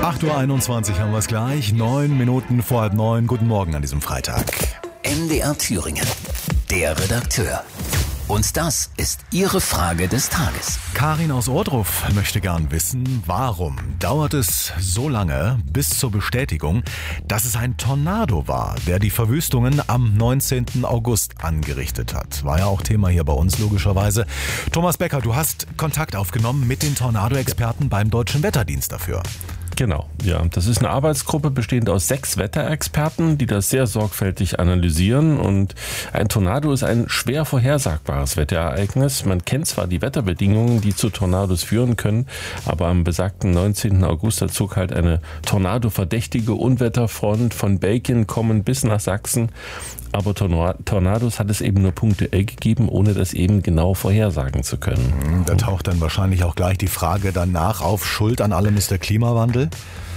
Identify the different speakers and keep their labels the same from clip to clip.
Speaker 1: 8:21 Uhr haben wir es gleich. 9 Minuten vor 8:30. Guten Morgen an diesem Freitag.
Speaker 2: MDR Thüringen, der Redakteur. Und das ist Ihre Frage des Tages.
Speaker 1: Karin aus Ohrdruf möchte gern wissen, warum dauert es so lange bis zur Bestätigung, dass es ein Tornado war, der die Verwüstungen am 19. August angerichtet hat. War ja auch Thema hier bei uns logischerweise. Thomas Becker, du hast Kontakt aufgenommen mit den Tornado-Experten beim Deutschen Wetterdienst dafür.
Speaker 3: Genau, ja. Das ist eine Arbeitsgruppe bestehend aus 6 Wetterexperten, die das sehr sorgfältig analysieren. Und ein Tornado ist ein schwer vorhersagbares Wetterereignis. Man kennt zwar die Wetterbedingungen, die zu Tornados führen können, aber am besagten 19. August, da zog halt eine tornadoverdächtige Unwetterfront von Belgien kommend bis nach Sachsen. Aber Tornados hat es eben nur punktuell gegeben, ohne das eben genau vorhersagen zu können.
Speaker 1: Da taucht dann wahrscheinlich auch gleich die Frage danach auf, Schuld an allem ist der Klimawandel?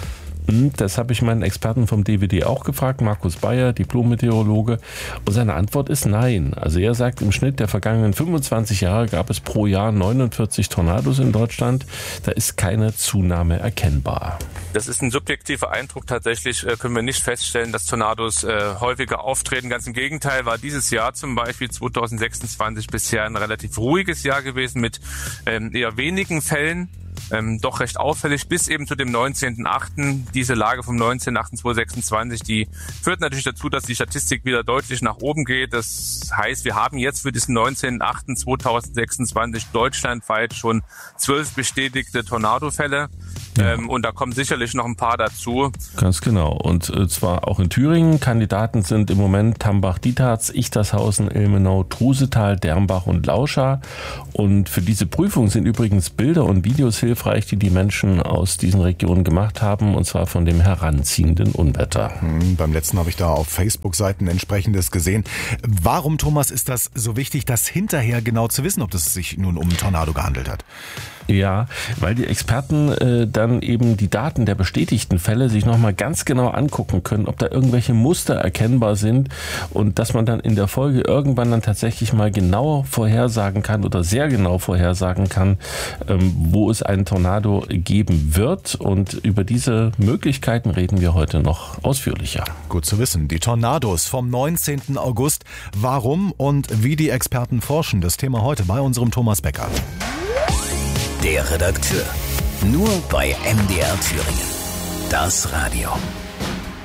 Speaker 3: Das habe ich meinen Experten vom DWD auch gefragt, Markus Bayer, Diplom-Meteorologe. Und seine Antwort ist nein. Also er sagt, im Schnitt der vergangenen 25 Jahre gab es pro Jahr 49 Tornados in Deutschland. Da ist keine Zunahme erkennbar.
Speaker 4: Das ist ein subjektiver Eindruck. Tatsächlich können wir nicht feststellen, dass Tornados häufiger auftreten. Ganz im Gegenteil war dieses Jahr zum Beispiel 2026 bisher ein relativ ruhiges Jahr gewesen mit eher wenigen Fällen. Doch recht auffällig bis eben zu dem 19.8. Diese Lage vom 19.8.2026, die führt natürlich dazu, dass die Statistik wieder deutlich nach oben geht. Das heißt, wir haben jetzt für diesen 19.8.2026 deutschlandweit schon 12 bestätigte Tornadofälle. Ja. Und da kommen sicherlich noch ein paar dazu.
Speaker 3: Ganz genau. Und zwar auch in Thüringen. Kandidaten sind im Moment Tambach-Dietharz, Ichtershausen, Ilmenau, Trusetal, Dermbach und Lauscha. Und für diese Prüfung sind übrigens Bilder und Videos hilfreich, die Menschen aus diesen Regionen gemacht haben, und zwar von dem heranziehenden Unwetter.
Speaker 1: Beim letzten habe ich da auf Facebook-Seiten entsprechendes gesehen. Warum, Thomas, ist das so wichtig, das hinterher genau zu wissen, ob es sich nun um einen Tornado gehandelt hat?
Speaker 3: Ja, weil die Experten dann eben die Daten der bestätigten Fälle sich nochmal ganz genau angucken können, ob da irgendwelche Muster erkennbar sind, und dass man dann in der Folge irgendwann dann tatsächlich mal genau vorhersagen kann oder sehr genau vorhersagen kann, wo es einen Tornado geben wird. Und über diese Möglichkeiten reden wir heute noch ausführlicher.
Speaker 1: Gut zu wissen. Die Tornados vom 19. August. Warum und wie die Experten forschen. Das Thema heute bei unserem Thomas Becker.
Speaker 2: Der Redakteur. Nur bei MDR Thüringen. Das Radio.